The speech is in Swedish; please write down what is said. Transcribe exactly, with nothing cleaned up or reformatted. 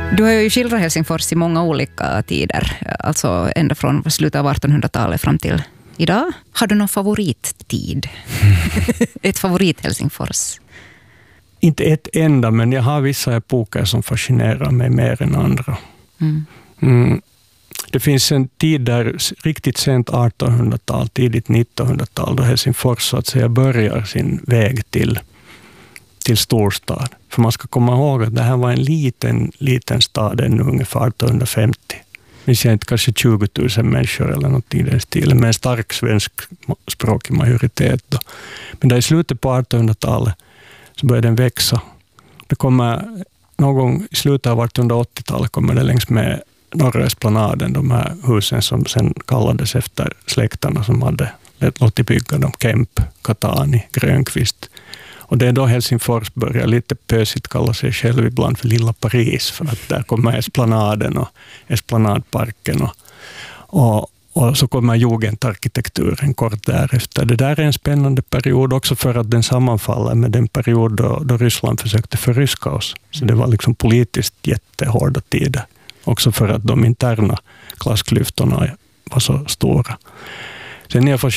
Du har ju skildrat Helsingfors i många olika tider, alltså ända från slutet av artonhundratalet fram till idag. Har du någon favorittid? Ett favorit Helsingfors? Inte ett enda, men jag har vissa epoker som fascinerar mig mer än andra. Mm. Mm. Det finns en tid där riktigt sent artonhundratal, tidigt nittonhundratal, då Helsingfors så att säga börjar sin väg till, till storstad. För man ska komma ihåg att det här var en liten, liten stad ännu ungefär artonhundrafemtio. Vi ser inte kanske tjugo tusen människor eller något i den stilen, med en stark svenskspråkig majoritet då. Men där i slutet på artonhundratalet så börjar den växa. Det kommer någon gång i slutet av artonhundraåttiotalet kommer det längs med norra Esplanaden, de här husen som sen kallades efter släkterna som hade låtit bygga dem, Kemp, Katani, Grönqvist. Och det är då Helsingfors börjar lite pösigt kalla sig själv ibland för Lilla Paris, för att där kommer Esplanaden och Esplanadparken och, och, och så kommer jugendarkitekturen kort därefter. Det där är en spännande period också för att den sammanfaller med den period då, då Ryssland försökte förryska oss. Så det var liksom politiskt jättehårda tider. Också för att de interna klassklyftorna var så stora. Sen är jag